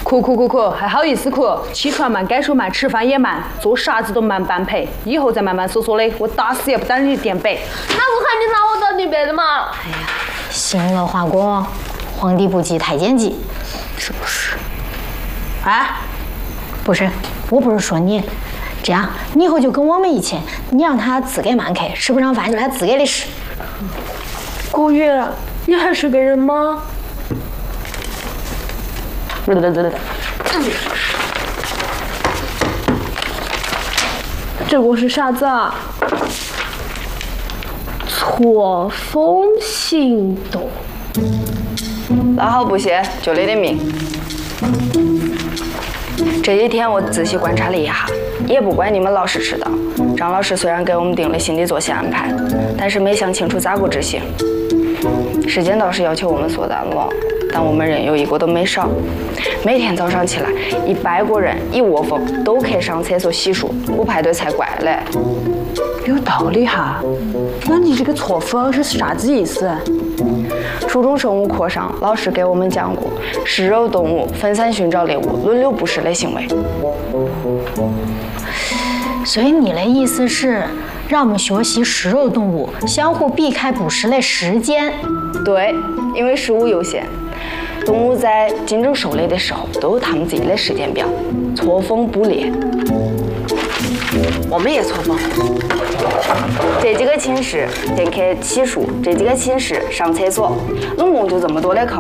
哭，还好意思哭？起床慢，改手慢，吃饭也慢，做啥子都慢半拍。以后再慢慢嗦嗦的，我打死也不当你的垫背。 那我看你拿我当垫背的嘛。 哎呀，行了，华哥，皇帝不急太监急， 是不是？啊？ 不是，我不是说你。这样，你以后就跟我们一起，你让他自个慢开，吃不上饭就他自个的吃。 古月，你还是个人吗？这个是啥子啊？错峰行动。 那好不些，就你的命。这几天我仔细观察了一下，也不怪你们老师迟到。张老师虽然给我们定了新的作息安排，但是没想清楚咋个执行。时间倒是要求我们缩短了，但我们人有一个都没少。每天早上起来，100个人一窝蜂都去上厕所洗漱，不排队才怪嘞。 有道理哈。那你这个错峰是啥子意思？ 初中生物课上，老师给我们讲过，食肉动物分散寻找猎物、轮流捕食的行为。 所以你的意思是让我们学习食肉动物相互避开捕食的时间？ 对，因为食物有限，动物在竞争狩猎的时候都有他们自己的时间表，错峰捕猎。 我们也错峰。 这几个寝室先去洗漱，这几个寝室上厕所，总共就这么多的课。